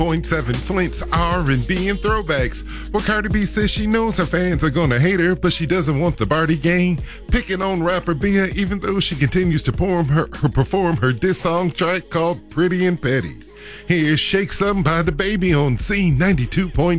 92.7 Flint's R&B and throwbacks. Well, Cardi B says she knows her fans are gonna hate her, but she doesn't want the Barty gang picking on rapper Bia, even though she continues to perform her diss song track called Pretty and Petty. Here's Shake Some by the Baby on C92.7.